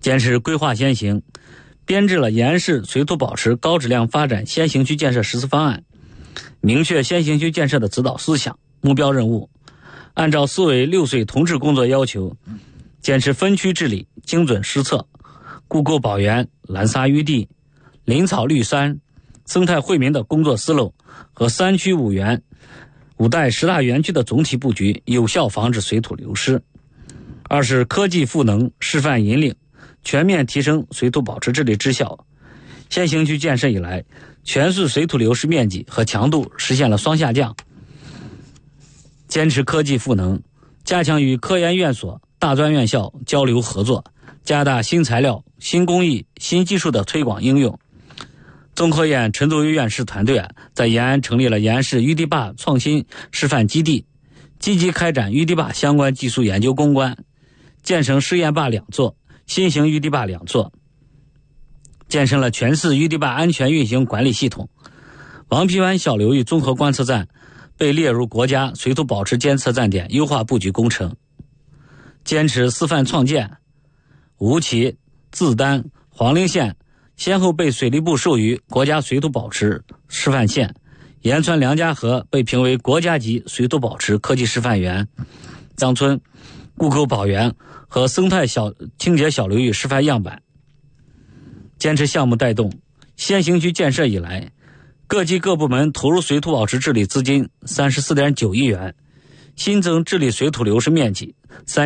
坚持规划先行，编制了沿市水土保持高质量发展先行区建设实施方案，明确先行区建设的指导思想、目标任务，按照4委6水同治工作要求，坚持分区治理、精准施策，固构保原、拦沙淤地、林草绿山、生态惠民的工作思路和3区5园、5带10大园区的总体布局，有效防止水土流失。二是科技赋能、示范引领，全面提升水土保持治理质效。先行区建设以来，全市水土流失面积和强度实现了双下降。坚持科技赋能，加强与科研院所、大专院校交流合作，加大新材料、新工艺、新技术的推广应用。中科院陈作优院士团队在延安成立了延安市淤堤坝创新示范基地，积极开展淤堤坝相关技术研究攻关，建成试验坝2座、新型淤堤坝2座，建成了全市淤堤坝安全运行管理系统。王皮湾小流域综合观测站被列入国家水土保持监测站点优化布局工程。坚持示范创建，吴起、自丹、黄陵县先后被水利部授予国家水土保持示范县，延川梁家河被评为国家级水土保持科技示范园，张村、固沟保原和生态清洁小流域示范样板。坚持项目带动，先行区建设以来，各级各部门投入水土保持治理资金 34.9 亿元，新增治理水土流失面积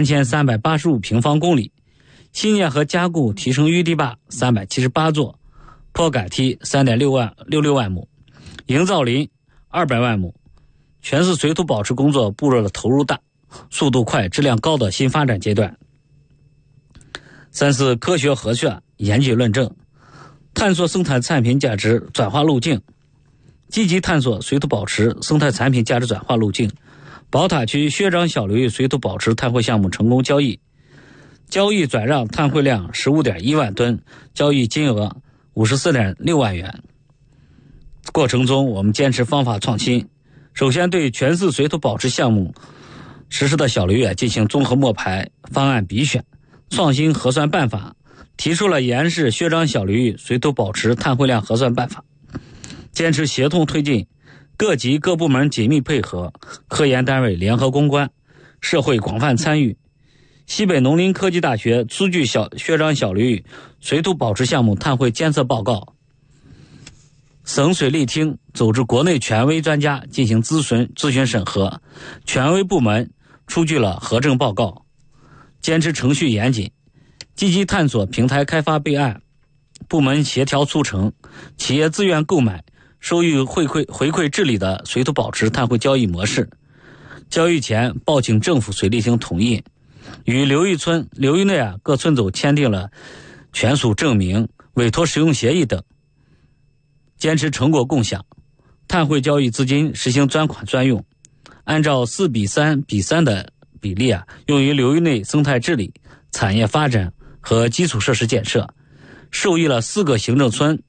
3385平方公里，新建和加固提升淤堤坝378座，坡改梯3.66万亩，营造林200万亩。全市水土保持工作步入了投入大、速度快、质量高的新发展阶段。三是科学核算、严谨论证，探索生态产品价值转化路径，积极探索水土保持生态产品价值转化路径。宝塔区薛庄小流域水土保持碳汇项目成功交易，交易转让碳汇量 15.1 万吨，交易金额 54.6 万元。过程中我们坚持方法创新，首先对全市水土保持项目实施的小流域进行综合摸排、方案比选，创新核算办法，提出了延安市薛庄小流域水土保持碳汇量核算办法。坚持协同推进，各级各部门紧密配合，科研单位联合攻关，社会广泛参与。西北农林科技大学出具薛庄小流域水土保持项目碳汇监测报告，省水利厅组织国内权威专家进行咨询审核，权威部门出具了核证报告。坚持程序严谨，积极探索平台开发备案，部门协调促成，企业自愿购买收益回馈治理的水土保持碳汇交易模式。交易前报请政府水利厅同意，与流域内各村组签订了权属证明、委托使用协议等。坚持成果共享，碳汇交易资金实行专款专用，按照4:3:3的比例用于流域内生态治理、产业发展和基础设施建设，受益了4个行政村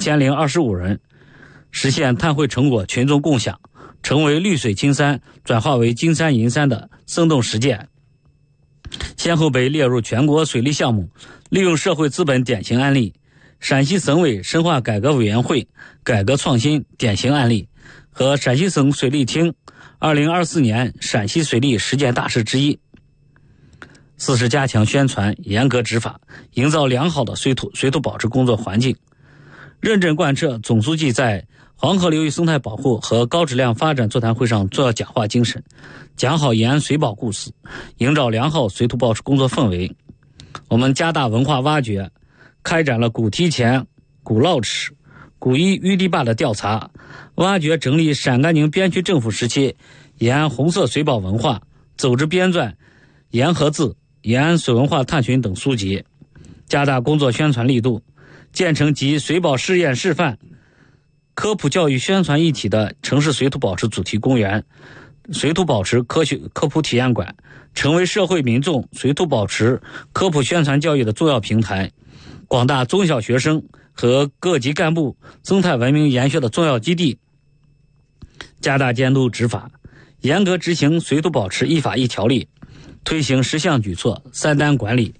1025人，实现碳汇成果群众共享，成为绿水青山转化为金山银山的生动实践。先后被列入全国水利项目利用社会资本典型案例、陕西省委深化改革委员会改革创新典型案例和陕西省水利厅2024年陕西水利实践大事之一。四是加强宣传，严格执法，营造良好的水土保持工作环境，认真贯彻总书记在黄河流域生态保护和高质量发展座谈会上做要讲话精神，讲好延安水保故事，营造良好水土保持工作氛围。我们加大文化挖掘，开展了古梯前、古涝尺、古淤堤坝的调查，挖掘整理陕甘宁边区政府时期延安红色水保文化、走之编撰、沿河字、延安水文化探寻等书籍，加大工作宣传力度，建成集水保试验示范、科普教育宣传一体的城市水土保持主题公园、水土保持科普体验馆，成为社会民众水土保持科普宣传教育的重要平台，广大中小学生和各级干部生态文明研学的重要基地。加大监督执法，严格执行水土保持一法一条例，推行10项举措3单管理，